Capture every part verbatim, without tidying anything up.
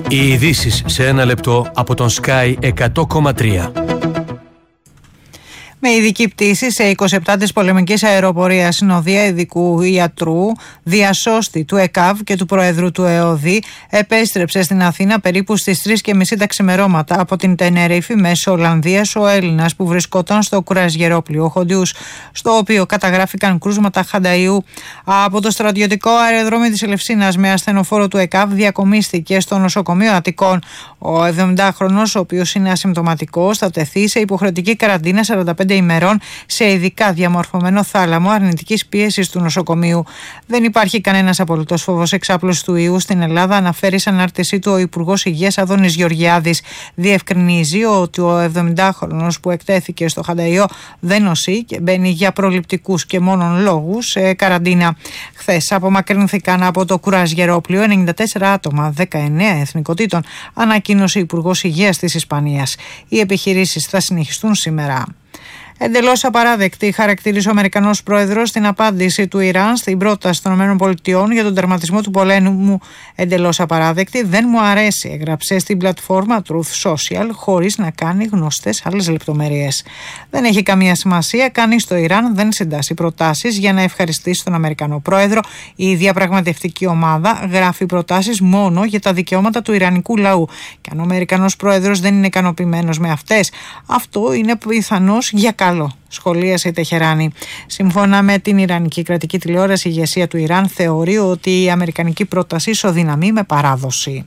Οι ειδήσεις σε ένα λεπτό από τον Sky εκατό κόμμα τρία. Με ειδική πτήση σε είκοσι επτά της πολεμικής αεροπορίας, συνοδεία ειδικού ιατρού, διασώστη του ΕΚΑΒ και του Προέδρου του ΕΟΔΗ, επέστρεψε στην Αθήνα περίπου στις τρεις και μισή τα ξημερώματα από την Τενερίφη μέσω Ολλανδίας ο Έλληνας που βρισκόταν στο κουραζιερόπλοιο Χόντιους, στο οποίο καταγράφηκαν κρούσματα χανταϊού. Από το στρατιωτικό αεροδρόμιο της Ελευσίνας με ασθενοφόρο του ΕΚΑΒ διακομίστηκε στο νοσοκομείο Αττικών. Ο εβδομηντάχρονος, ο οποίος είναι ασυμπτωματικός, θα τεθεί σε υποχρεωτική καραντίνα σαράντα πέντε ημερών σε ειδικά διαμορφωμένο θάλαμο αρνητικής πίεσης του νοσοκομείου. Δεν υπάρχει κανένας απολύτως φόβος εξάπλωσης του ιού στην Ελλάδα, αναφέρει σε ανάρτησή του ο Υπουργός Υγείας Αδώνης Γεωργιάδης. Διευκρινίζει ότι ο εβδομηντάχρονος που εκτέθηκε στο χανταϊό δεν νοσεί και μπαίνει για προληπτικούς και μόνον λόγους σε καραντίνα. Χθες απομακρύνθηκαν από το κουραζιερόπλοιο ενενήντα τέσσερα άτομα δεκαεννέα εθνικοτήτων, ανακοίνωσε ο Υπουργός Υγείας της Ισπανίας. Οι επιχειρήσεις θα συνεχιστούν σήμερα. Εντελώς απαράδεκτη χαρακτηρίζει ο Αμερικανός πρόεδρος την απάντηση του Ιράν στην πρόταση των ΗΠΑ για τον τερματισμό του πολέμου. Εντελώς απαράδεκτη, δεν μου αρέσει, έγραψε στην πλατφόρμα Truth Social, χωρίς να κάνει γνωστές άλλες λεπτομέρειες. Δεν έχει καμία σημασία, κανείς στο Ιράν δεν συντάσσει προτάσεις για να ευχαριστήσει τον Αμερικανό πρόεδρο. Η διαπραγματευτική ομάδα γράφει προτάσεις μόνο για τα δικαιώματα του Ιρανικού λαού. Και αν ο Αμερικανός πρόεδρος δεν είναι ικανοποιημένος με αυτές, αυτό είναι πιθανώς για καλό, σχολίασε η Τεχεράνη. Σύμφωνα με την Ιρανική κρατική τηλεόραση, η ηγεσία του Ιράν θεωρεί ότι η αμερικανική πρόταση ισοδυναμεί με παράδοση.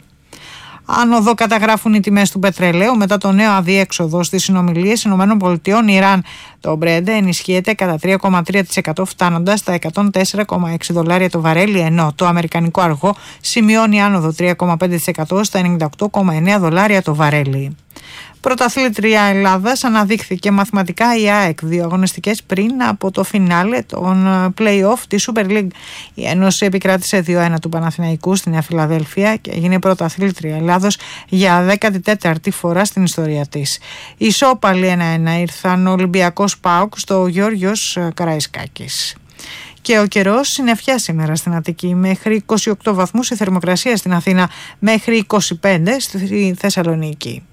Άνοδο καταγράφουν οι τιμές του πετρελαίου μετά το νέο αδιέξοδο στις συνομιλίες ΗΠΑ-Ιράν. Το Brent ενισχύεται κατά τρία κόμμα τρία τοις εκατό φτάνοντας στα εκατόν τέσσερα κόμμα έξι δολάρια το βαρέλι, ενώ το αμερικανικό αργό σημειώνει άνοδο τρία κόμμα πέντε τοις εκατό στα ενενήντα οκτώ κόμμα εννέα δολάρια το βαρέλι. Πρωταθλήτρια Ελλάδας αναδείχθηκε μαθηματικά η ΑΕΚ δύο αγωνιστικές πριν από το φινάλε των play-off της Super League. Η Ένωση επικράτησε δύο ένα του Παναθηναϊκού στη Νέα Φιλαδέλφια και έγινε πρωταθλήτρια Ελλάδος για δέκατη τέταρτη φορά στην ιστορία της. Ισόπαλοι ένα ένα ήρθαν ο Ολυμπιακός ΠΑΟΚ στο Γιώργος Καραϊσκάκης. Και ο καιρός συννεφιά σήμερα στην Αττική, μέχρι είκοσι οκτώ βαθμούς η θερμοκρασία στην Αθήνα, μέχρι είκοσι πέντε στη Θεσσαλονίκη.